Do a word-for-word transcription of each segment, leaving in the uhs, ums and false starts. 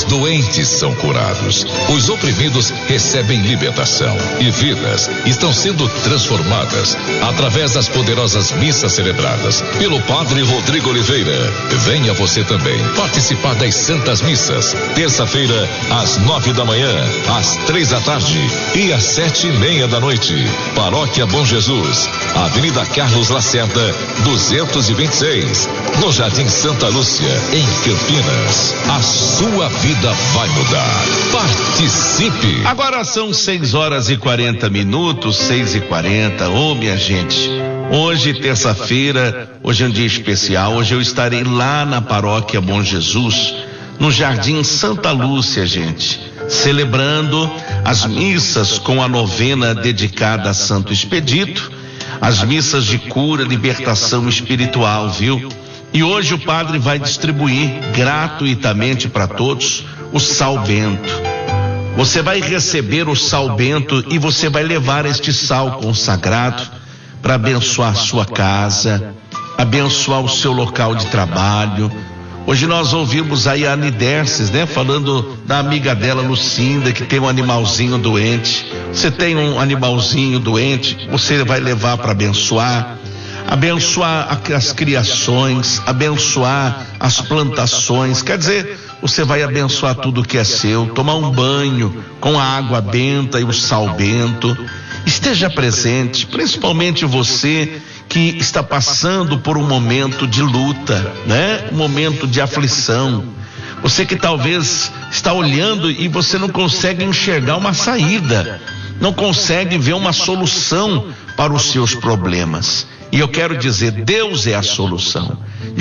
doentes são curados, os oprimidos recebem libertação e vidas estão sendo transformadas através das poderosas missas celebradas pelo Padre Rodrigo Oliveira. Venha você também participar das Santas Missas, terça-feira às nove da manhã, às três da tarde e às sete e meia da noite. Paróquia Bom Jesus, Avenida Carlos Lacerda, duzentos e vinte e seis, no Jardim Santa Lúcia, em Campinas. A sua vida vai mudar. Participe! Agora são seis horas e quarenta minutos, seis e quarenta. Ô, minha gente, hoje, terça-feira, hoje é um dia especial. Hoje eu estarei lá na Paróquia Bom Jesus, no Jardim Santa Lúcia, gente, celebrando as missas com a novena dedicada a Santo Expedito, as missas de cura, libertação espiritual, viu? E hoje o padre vai distribuir gratuitamente para todos o sal bento. Você vai receber o sal bento e você vai levar este sal consagrado para abençoar a sua casa, abençoar o seu local de trabalho. Hoje nós ouvimos aí a Aniderces, né? Falando da amiga dela, Lucinda, que tem um animalzinho doente. Você tem um animalzinho doente, você vai levar para abençoar. Abençoar as criações, abençoar as plantações, quer dizer, você vai abençoar tudo que é seu, tomar um banho com a água benta e o sal bento. Esteja presente, principalmente você que está passando por um momento de luta, né? Um momento de aflição. Você que talvez está olhando e você não consegue enxergar uma saída, não consegue ver uma solução para os seus problemas. E eu quero dizer, Deus é a solução.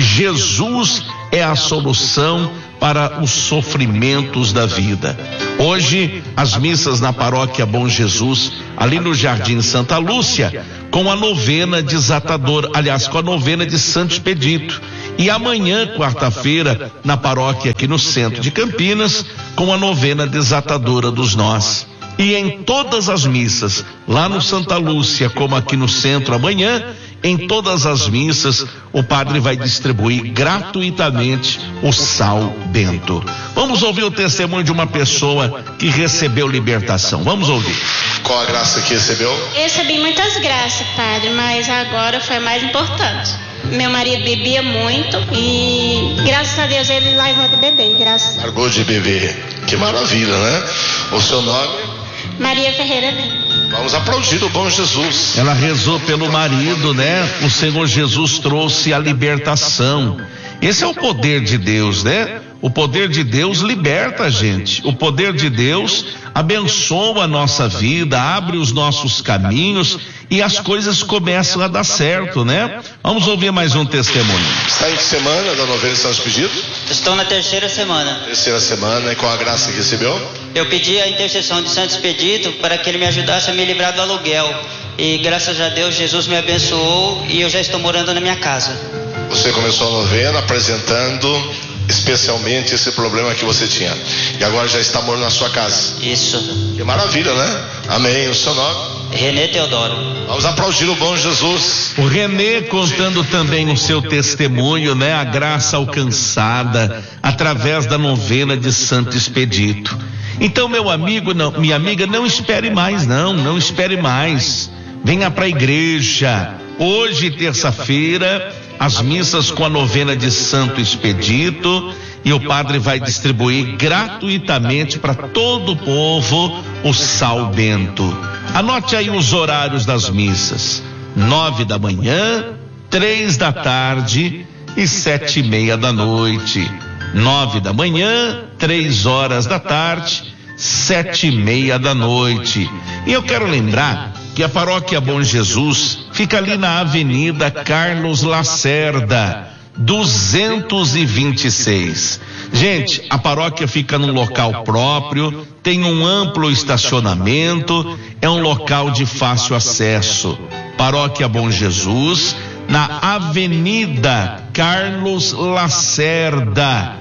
Jesus é a solução para os sofrimentos da vida. Hoje, as missas na Paróquia Bom Jesus, ali no Jardim Santa Lúcia, com a novena desatadora, aliás, com a novena de Santo Expedito. E amanhã, quarta-feira, na paróquia aqui no centro de Campinas, com a novena desatadora dos nós. E em todas as missas, lá no Santa Lúcia, como aqui no centro amanhã, em todas as missas, o padre vai distribuir gratuitamente o sal bento. Vamos ouvir o testemunho de uma pessoa que recebeu libertação. Vamos ouvir. Qual a graça que recebeu? Recebi muitas graças, padre, mas agora foi mais importante. Meu marido bebia muito e graças a Deus ele largou de beber. Graças a... Largou de beber. Que maravilha, né? O seu nome? Maria Ferreira Lima. Vamos aplaudir o bom Jesus. Ela rezou pelo marido, né? O Senhor Jesus trouxe a libertação. Esse é o poder de Deus, né? O poder de Deus liberta a gente. O poder de Deus abençoa a nossa vida, abre os nossos caminhos e as coisas começam a dar certo, né? Vamos ouvir mais um testemunho. Está em que semana da novena de Santo Expedito? Estou na terceira semana. Terceira semana, e qual a graça que recebeu? Eu pedi a intercessão de Santo Expedito para que ele me ajudasse a me livrar do aluguel. E graças a Deus, Jesus me abençoou e eu já estou morando na minha casa. Você começou a novena apresentando especialmente esse problema que você tinha. E agora já está morando na sua casa. Isso. Que maravilha, né? Amém. O seu nome? Renê Teodoro. Vamos aplaudir o bom Jesus. O Renê contando também o seu testemunho, né? A graça alcançada através da novena de Santo Expedito. Então, meu amigo, não, minha amiga, não espere mais, não, não espere mais. Venha para a igreja. Hoje, terça-feira, as missas com a novena de Santo Expedito, e o padre vai distribuir gratuitamente para todo o povo o sal bento. Anote aí os horários das missas: nove da manhã, três da tarde e sete e meia da noite. Nove da manhã, três horas da tarde, sete e meia da noite. E eu quero lembrar que a Paróquia Bom Jesus fica ali na Avenida Carlos Lacerda, duzentos e vinte e seis. Gente, a paróquia fica num local próprio, tem um amplo estacionamento, é um local de fácil acesso. Paróquia Bom Jesus, na Avenida Carlos Lacerda,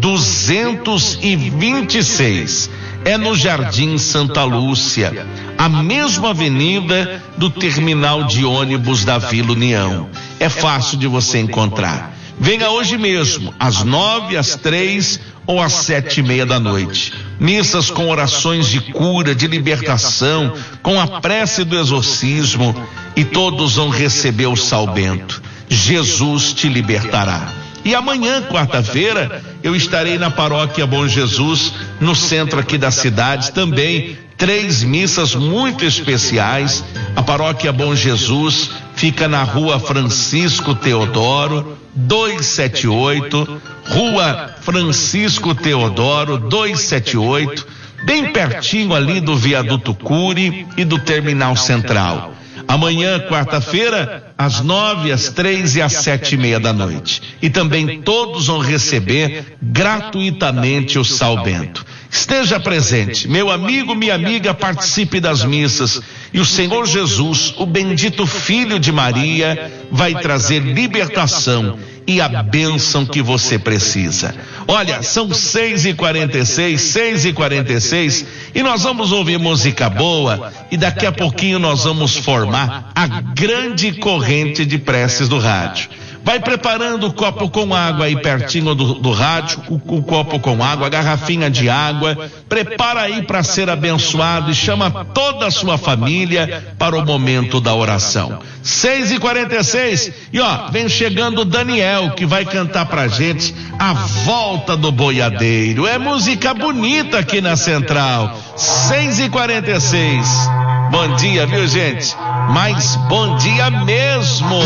duzentos e vinte e seis. É no Jardim Santa Lúcia, a mesma avenida do terminal de ônibus da Vila União. É fácil de você encontrar. Venha hoje mesmo, às nove, às três ou às sete e meia da noite. Missas com orações de cura, de libertação, com a prece do exorcismo, e todos vão receber o sal bento. Jesus te libertará. E amanhã, quarta-feira, eu estarei na Paróquia Bom Jesus, no centro aqui da cidade, também três missas muito especiais. A Paróquia Bom Jesus fica na Rua Francisco Teodoro, duzentos e setenta e oito, Rua Francisco Teodoro, duzentos e setenta e oito, bem pertinho ali do Viaduto Cury e do Terminal Central. Amanhã, quarta-feira, às nove, às três e às sete e meia da noite. E também todos vão receber gratuitamente o sal bento. Esteja presente, meu amigo, minha amiga, participe das missas. E o Senhor Jesus, o bendito Filho de Maria, vai trazer libertação e a bênção que você precisa. Olha, são seis e quarenta e seis, seis e quarenta e seis, e nós vamos ouvir música boa, e daqui a pouquinho nós vamos formar a grande corrente de preces do rádio. Vai preparando o copo com água aí pertinho do, do rádio, o, o copo com água, a garrafinha de água, prepara aí para ser abençoado e chama toda a sua família para o momento da oração. seis e quarenta e seis, e ó, vem chegando o Daniel, que vai cantar pra gente A Volta do Boiadeiro. É música bonita aqui na Central. seis e quarenta e seis. Bom dia, viu, gente? Mas bom dia mesmo.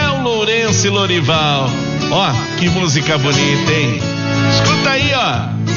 Lorival, ó, que música bonita, hein? Escuta aí, ó.